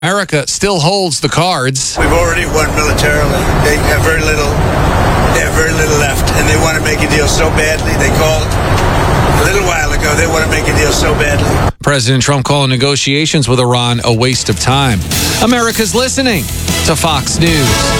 America still holds the cards. We've already won militarily. They have very little left, and they want to make a deal so badly. They called a little while ago. They want to make a deal so badly. President Trump calling negotiations with Iran a waste of time. America's listening to Fox News.